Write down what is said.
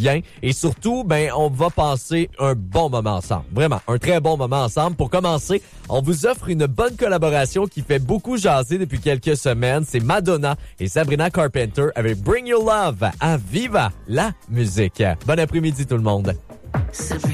bien. Et surtout, on va passer un bon moment ensemble. Vraiment, un très bon moment ensemble. Pour commencer, on vous offre une bonne collaboration qui fait beaucoup jaser depuis quelques semaines. C'est Madonna et Sabrina Carpenter avec Bring Your Love à Viva la musique. Bon après-midi tout le monde.